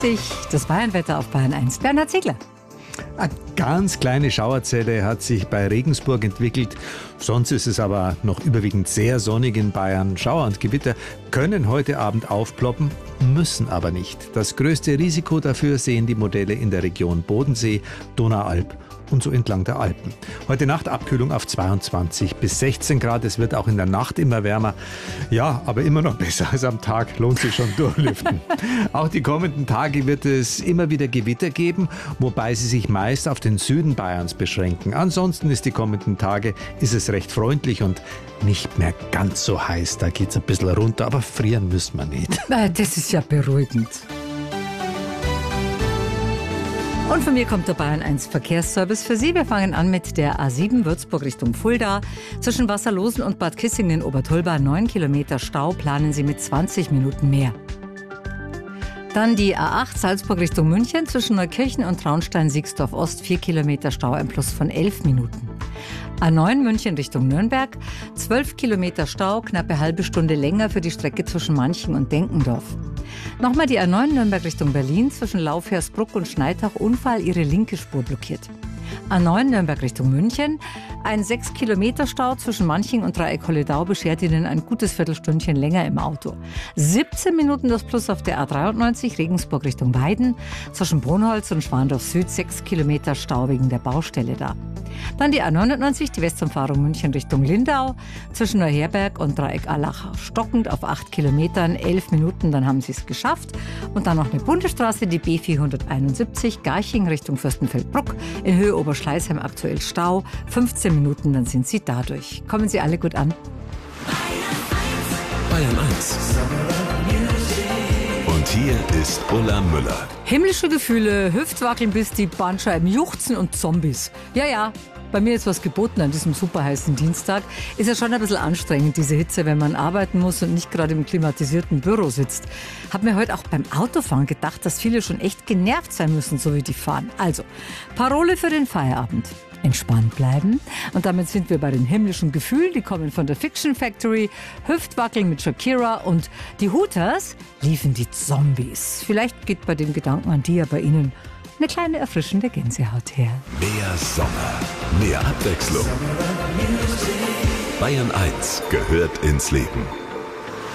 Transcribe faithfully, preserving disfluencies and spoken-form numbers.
Das Bayernwetter auf Bayern eins. Bernhard Ziegler. Eine ganz kleine Schauerzelle hat sich bei Regensburg entwickelt. Sonst ist es aber noch überwiegend sehr sonnig in Bayern. Schauer und Gewitter können heute Abend aufploppen, müssen aber nicht. Das größte Risiko dafür sehen die Modelle in der Region Bodensee, Donaualb und so entlang der Alpen. Heute Nacht Abkühlung auf zweiundzwanzig bis sechzehn Grad. Es wird auch in der Nacht immer wärmer. Ja, aber immer noch besser als am Tag. Lohnt sich schon durchlüften. Auch die kommenden Tage wird es immer wieder Gewitter geben, wobei sie sich meist auf den Süden Bayerns beschränken. Ansonsten ist die kommenden Tage ist es recht freundlich und nicht mehr ganz so heiß. Da geht es ein bisschen runter, aber frieren müssen wir nicht. Das ist ja beruhigend. Und von mir kommt der Bayern eins Verkehrsservice für Sie. Wir fangen an mit der A sieben Würzburg Richtung Fulda. Zwischen Wasserlosen und Bad Kissingen in Obertolba neun Kilometer Stau, planen Sie mit zwanzig Minuten mehr. Dann die A acht Salzburg Richtung München. Zwischen Neukirchen und Traunstein-Siegsdorf Ost vier Kilometer Stau, ein Plus von elf Minuten. A neun München Richtung Nürnberg, zwölf Kilometer Stau, knappe halbe Stunde länger für die Strecke zwischen Manching und Denkendorf. Nochmal die A neun Nürnberg Richtung Berlin, zwischen Laufhersbruck und Schneidach Unfall, ihre linke Spur blockiert. A neun Nürnberg Richtung München, ein sechs Kilometer Stau zwischen Manching und Dreieck-Holledau beschert Ihnen ein gutes Viertelstündchen länger im Auto. siebzehn Minuten das Plus auf der A dreiundneunzig Regensburg Richtung Weiden, zwischen Brunholz und Schwandorf Süd sechs Kilometer Stau wegen der Baustelle da. Dann die A neunundneunzig, die Westumfahrung München Richtung Lindau, zwischen Neuherberg und Dreieck-Allach stockend auf acht Kilometern, elf Minuten, dann haben Sie es geschafft. Und dann noch eine Bundesstraße, die B vierhunderteinundsiebzig, Garching Richtung Fürstenfeldbruck, in Höhe Oberschleißheim aktuell Stau, fünfzehn Minuten, dann sind Sie dadurch. Kommen Sie alle gut an. Bayern eins. Und hier ist Ulla Müller. Himmlische Gefühle, Hüftwackeln bis die Bandscheiben juchzen und Zombies. Ja, ja, bei mir ist was geboten an diesem superheißen Dienstag. Ist ja schon ein bisschen anstrengend, diese Hitze, wenn man arbeiten muss und nicht gerade im klimatisierten Büro sitzt. Hab mir heute auch beim Autofahren gedacht, dass viele schon echt genervt sein müssen, so wie die fahren. Also, Parole für den Feierabend. Entspannt bleiben. Und damit sind wir bei den himmlischen Gefühlen. Die kommen von der Fiction Factory. Hüftwackeln mit Shakira und die Hooters liefen die Zombies. Vielleicht geht bei dem Gedanken an die ja bei Ihnen eine kleine erfrischende Gänsehaut her. Mehr Sommer, mehr Abwechslung. Bayern eins gehört ins Leben.